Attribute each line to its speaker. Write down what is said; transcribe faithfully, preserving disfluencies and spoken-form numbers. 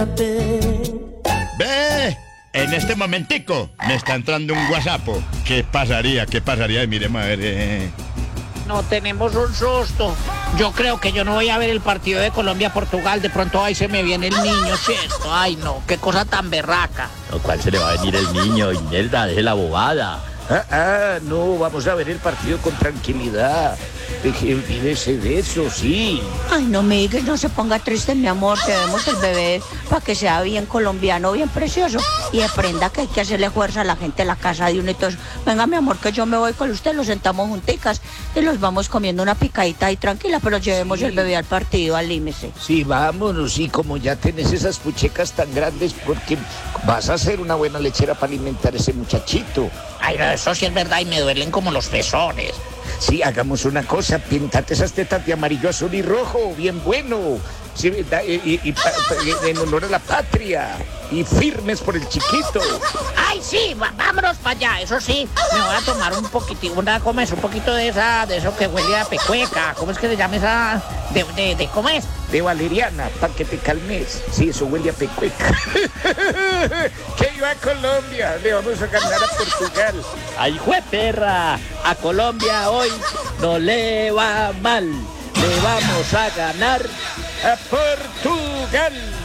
Speaker 1: Ve, en este momentico me está entrando un WhatsApp. ¿Qué pasaría? ¿Qué pasaría? Mire, madre.
Speaker 2: No, tenemos un susto. Yo creo que yo no voy a ver el partido de Colombia-Portugal. De pronto ahí se me viene el niño, ¿cierto? Ay, no, qué cosa tan berraca.
Speaker 3: No, ¿cuál se le va a venir el niño? Imelda, deje la bobada.
Speaker 4: Ah, ah, no, vamos a ver el partido con tranquilidad. Deje, olvídese de eso, sí.
Speaker 5: Ay, no, Miguel, no se ponga triste, mi amor. Tenemos el bebé para que sea bien colombiano, bien precioso. Y aprenda que hay que hacerle fuerza a la gente de la casa de uno y todo eso. Venga, mi amor, que yo me voy con usted, los sentamos junticas y los vamos comiendo una picadita ahí tranquila, pero llevemos sí. el bebé al partido, alímese.
Speaker 4: Sí, vámonos, y como ya tenés esas puchecas tan grandes, porque vas a ser una buena lechera para alimentar a ese muchachito.
Speaker 2: Ay, no, eso sí es verdad y me duelen como los pezones.
Speaker 4: Sí, hagamos una cosa, píntate esas tetas de amarillo, azul y rojo, bien bueno. Sí, da, y, y, y, en honor a la patria. Y firmes por el chiquito.
Speaker 2: Ay, sí, va, vámonos para allá. Eso sí, me voy a tomar un poquitito, una, ¿cómo es? Un poquito de esa, de eso que huele a pecueca. ¿Cómo es que se llama esa? De, de, de ¿cómo es?
Speaker 4: De valeriana, para que te calmes. Sí, eso huele a pecueca. Que iba a Colombia, le vamos a ganar a Portugal.
Speaker 3: ¡Ay, jue perra! A Colombia hoy no le va mal. Le vamos a ganar
Speaker 4: a Portugal.